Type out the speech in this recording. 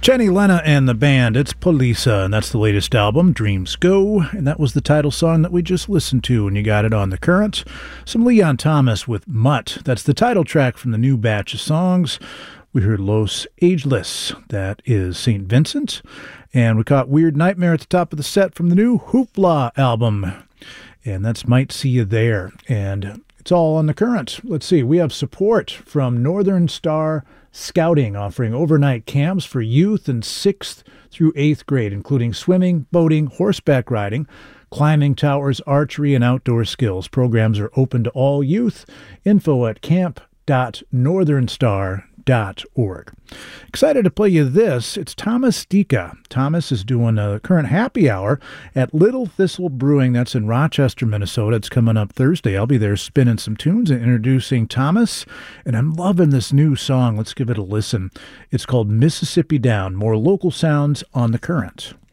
Jenny Lena and the band, it's Polisa, and that's the latest album, Dreams Go, and that was the title song that we just listened to, and you got it on The Current. Some Leon Thomas with Mutt, that's the title track from the new batch of songs. We heard Los Ageless, that is St. Vincent, and we caught Weird Nightmare at the top of the set from the new Hoopla album, and that's Might See You There, and it's all on The Current. Let's see, we have support from Northern Star Scouting, offering overnight camps for youth in 6th through 8th grade, including swimming, boating, horseback riding, climbing towers, archery, and outdoor skills. Programs are open to all youth. Info at camp.northernstar.org. Excited to play you this. It's Thomas Dika. Thomas is doing a current happy hour at Little Thistle Brewing. That's in Rochester, Minnesota. It's coming up Thursday. I'll be there spinning some tunes and introducing Thomas. And I'm loving this new song. Let's give it a listen. It's called Mississippi Down. More local sounds on The Current.